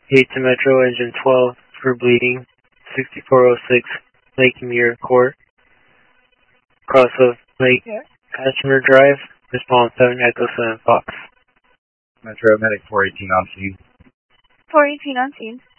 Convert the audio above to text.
8 to Metro, engine 12 for bleeding, 6406 Lake Muir Court, cross of Lake Ashmer Drive, response 7 Echo 7 Fox. Metro, medic 418 on scene. 418 on scene.